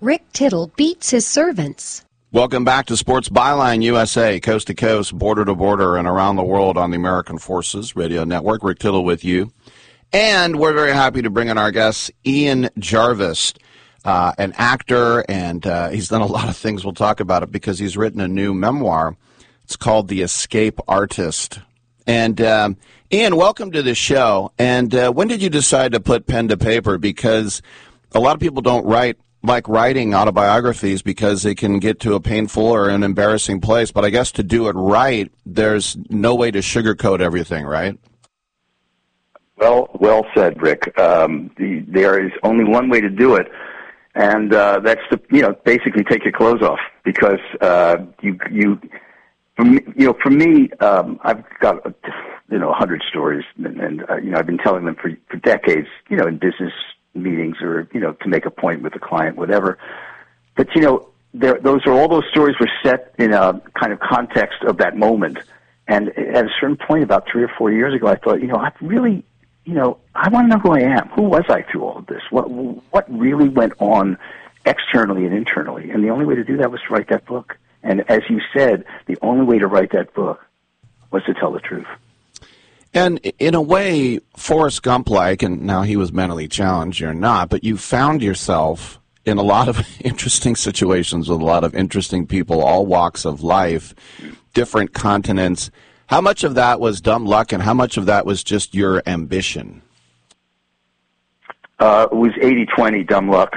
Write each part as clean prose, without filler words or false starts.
Rick Tittle beats his servants. Welcome back to Sports Byline USA, coast to coast, border to border, and around the world on the American Forces Radio Network. Rick Tittle with you. And we're very happy to bring in our guest, Ian Jarvis, an actor, and he's done a lot of things. We'll talk about it because he's written a new memoir. It's called The Escape Artist. And Ian, welcome to the show. And when did you decide to put pen to paper? Because a lot of people don't like writing autobiographies because they can get to a painful or an embarrassing place. But I guess to do it right, there's no way to sugarcoat everything, right? Well said, Rick. There is only one way to do it, and that's to basically take your clothes off, because for me, I've got 100 stories, and I've been telling them for decades, in business meetings or to make a point with a client, whatever. But all those stories were set in a kind of context of that moment, and at a certain point, about 3 or 4 years ago, I thought, I really. I want to know who I am. Who was I through all of this? What really went on externally and internally? And the only way to do that was to write that book. And as you said, the only way to write that book was to tell the truth. And in a way, Forrest Gump-like, and now he was mentally challenged, you're not, but you found yourself in a lot of interesting situations with a lot of interesting people, all walks of life, different continents. How much of that was dumb luck, and how much of that was just your ambition? It was 80-20 dumb luck.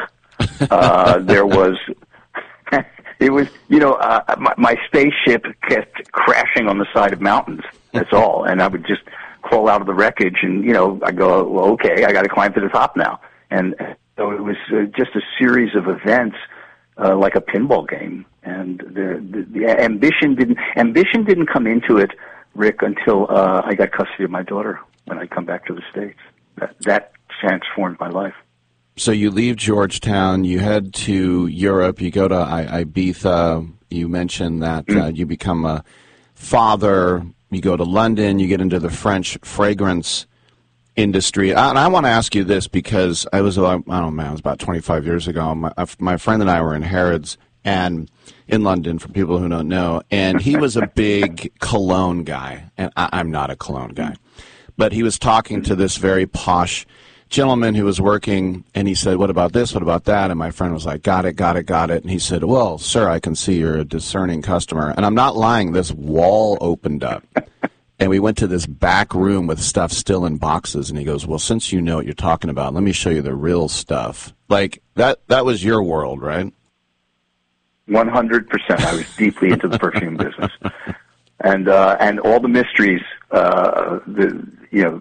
My spaceship kept crashing on the side of mountains. That's all. And I would just crawl out of the wreckage, and, I go, well, okay, I got to climb to the top now. And so it was just a series of events, like a pinball game. And the ambition didn't come into it, Rick, until I got custody of my daughter when I come back to the States. That transformed my life. So you leave Georgetown, you head to Europe, you go to Ibiza, you mentioned that you become a father, you go to London, you get into the French fragrance industry. And I want to ask you this because it was about 25 years ago. My friend and I were in Harrods and in London, for people who don't know, and he was a big cologne guy, and I'm not a cologne guy, but he was talking to this very posh gentleman who was working, and he said, what about this, what about that? And my friend was like, got it. And he said, well, sir, I can see you're a discerning customer. And I'm not lying, this wall opened up, and we went to this back room with stuff still in boxes, and he goes, well, since you know what you're talking about, let me show you the real stuff. Like, that was your world, right? 100%. I was deeply into the perfume business, and all the mysteries,